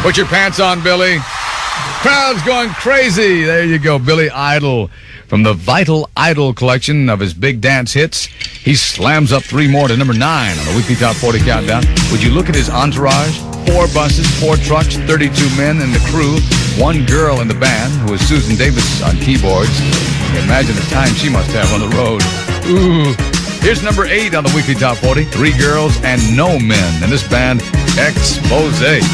Put your pants on, Billy. Crowd's going crazy. There you go, Billy Idol. From the Vital Idol collection of his big dance hits, he slams up 3 more to number 9 on the Weekly Top 40 Countdown. Would you look at his entourage? 4 buses, 4 trucks, 32 men in the crew, 1 girl in the band, who is Susan Davis on keyboards. You can imagine the time she must have on the road. Ooh. Here's number 8 on the Weekly Top 40. 3 girls and no men in this band, Expose.